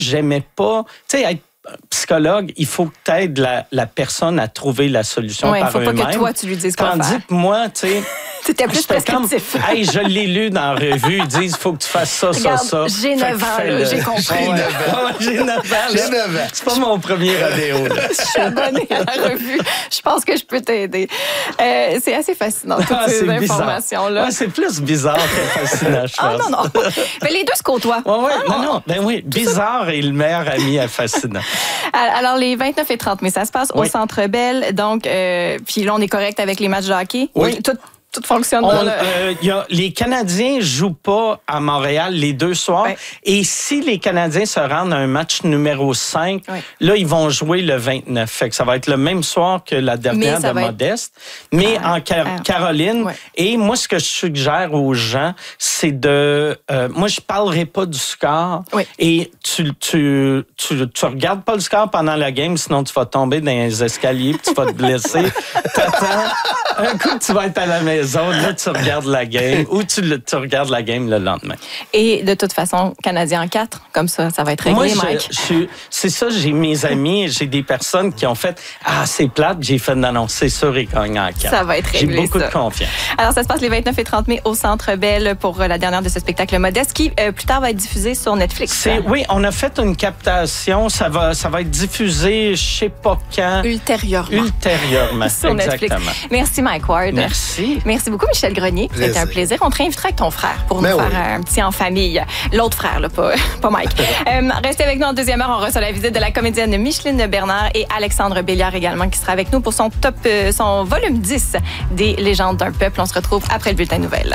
j'aimais pas, tu sais, être psychologue, il faut que tu aides la personne à trouver la solution par eux-mêmes. Il faut pas que toi, tu lui dises quoi faire. Tandis que moi, tu sais... C'était plus prescriptif. Hey, je l'ai lu dans la revue. Ils disent, il faut que tu fasses ça, regarde, ça. J'ai 9 ans, là, j'ai compris. J'ai 9 ans. C'est pas mon premier rodéo. Je suis abonnée à la revue. Je pense que je peux t'aider. C'est assez fascinant, toutes ces informations-là. Ouais, c'est plus bizarre que fascinant, je pense. Non. Mais les deux se côtoient. Non. Ben oui, bizarre et le meilleur ami à fascinant. Alors, les 29 et 30 mai, ça se passe au Centre Bell. Donc, puis là, on est correct avec les matchs de hockey? Oui. Tout fonctionne. Les Canadiens jouent pas à Montréal les 2 soirs. Ouais. Et si les Canadiens se rendent à un match numéro 5, là, ils vont jouer le 29. Fait que ça va être le même soir que la dernière de Modeste, mais en Caroline. Ouais. Et moi, ce que je suggère aux gens, c'est de... moi, je parlerai pas du score. Oui. Et tu regardes pas le score pendant la game, sinon tu vas tomber dans les escaliers, puis tu vas te blesser. T'attends. Un coup, tu vas être à la maison, là, tu regardes la game, ou tu regardes la game le lendemain. Et de toute façon, Canadien en 4, comme ça va être réglé, Mike. C'est ça, j'ai mes amis, j'ai des personnes qui ont fait « Ah, c'est plate », j'ai fait « Non, c'est sûr, ils gagnent en 4 ». Ça va être réglé, j'ai beaucoup de confiance. Alors, ça se passe les 29 et 30 mai au Centre Bell pour la dernière de ce spectacle Modeste, qui, plus tard, va être diffusé sur Netflix. Oui, on a fait une captation, ça va être diffusé, je sais pas quand. Ultérieurement, sur Netflix. Merci, Mike Ward. Merci beaucoup, Michel Grenier. C'était un plaisir. On te réinvitera avec ton frère pour nous faire un petit en famille. L'autre frère, là, pas Mike. Restez avec nous en deuxième heure. On reçoit la visite de la comédienne Micheline Bernard et Alexandre Béliard également, qui sera avec nous pour son volume 10 des légendes d'un peuple. On se retrouve après le bulletin de nouvelles.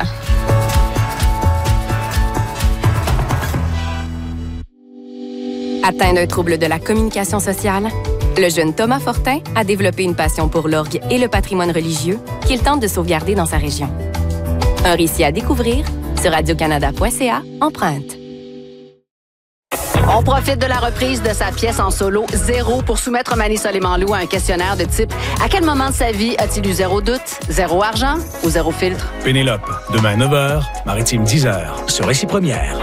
Atteint d'un trouble de la communication sociale, le jeune Thomas Fortin a développé une passion pour l'orgue et le patrimoine religieux qu'il tente de sauvegarder dans sa région. Un récit à découvrir sur radiocanada.ca empreinte. On profite de la reprise de sa pièce en solo Zéro pour soumettre Mani Soleimanlou à un questionnaire de type « À quel moment de sa vie a-t-il eu zéro doute, zéro argent ou zéro filtre? » Pénélope, demain 9h, Maritime 10h, sur Récit Première.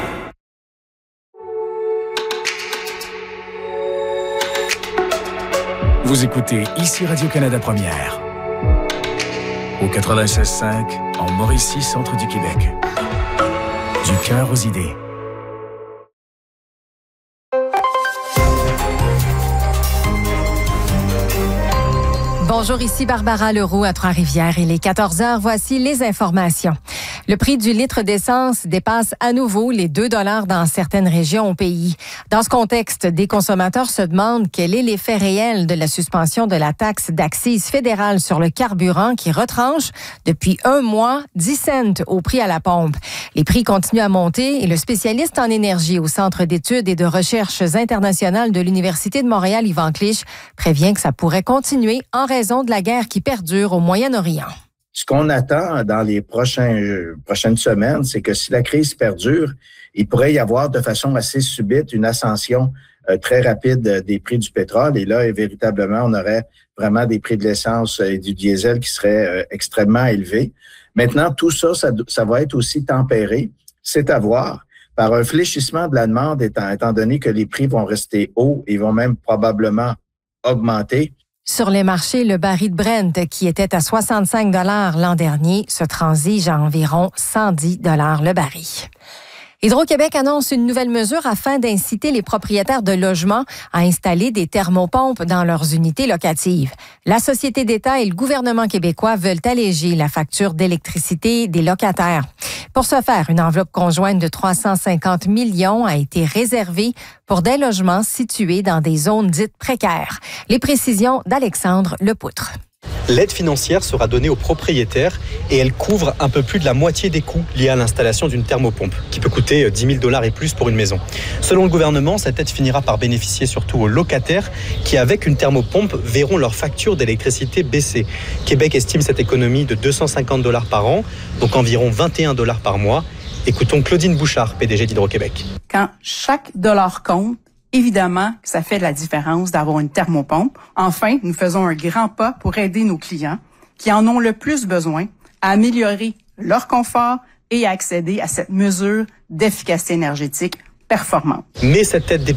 Vous écoutez ici Radio-Canada Première. Au 96.5, en Mauricie, centre du Québec. Du cœur aux idées. Bonjour, ici Barbara Leroux à Trois-Rivières. Il est 14h. Voici les informations. Le prix du litre d'essence dépasse à nouveau les 2 $ dans certaines régions au pays. Dans ce contexte, des consommateurs se demandent quel est l'effet réel de la suspension de la taxe d'accise fédérale sur le carburant qui retranche depuis 1 mois 10 cents au prix à la pompe. Les prix continuent à monter et le spécialiste en énergie au Centre d'études et de recherches internationales de l'Université de Montréal, Yvan Clich, prévient que ça pourrait continuer en raison de la guerre qui perdure au Moyen-Orient. Ce qu'on attend dans les prochaines semaines, c'est que si la crise perdure, il pourrait y avoir de façon assez subite une ascension très rapide des prix du pétrole. Et là, véritablement, on aurait vraiment des prix de l'essence et du diesel qui seraient extrêmement élevés. Maintenant, tout ça va être aussi tempéré. C'est à voir par un fléchissement de la demande, étant donné que les prix vont rester hauts et vont même probablement augmenter. Sur les marchés, le baril de Brent, qui était à 65 $ l'an dernier, se transige à environ 110 $ le baril. Hydro-Québec annonce une nouvelle mesure afin d'inciter les propriétaires de logements à installer des thermopompes dans leurs unités locatives. La Société d'État et le gouvernement québécois veulent alléger la facture d'électricité des locataires. Pour ce faire, une enveloppe conjointe de 350 millions a été réservée pour des logements situés dans des zones dites précaires. Les précisions d'Alexandre Lepoutre. L'aide financière sera donnée aux propriétaires et elle couvre un peu plus de la moitié des coûts liés à l'installation d'une thermopompe, qui peut coûter 10 000 $ et plus pour une maison. Selon le gouvernement, cette aide finira par bénéficier surtout aux locataires qui, avec une thermopompe, verront leur facture d'électricité baisser. Québec estime cette économie de 250 $ par an, donc environ 21 $ par mois. Écoutons Claudine Bouchard, PDG d'Hydro-Québec. Quand chaque dollar compte, évidemment que ça fait de la différence d'avoir une thermopompe. Enfin, nous faisons un grand pas pour aider nos clients qui en ont le plus besoin à améliorer leur confort et à accéder à cette mesure d'efficacité énergétique performante. Mais cette aide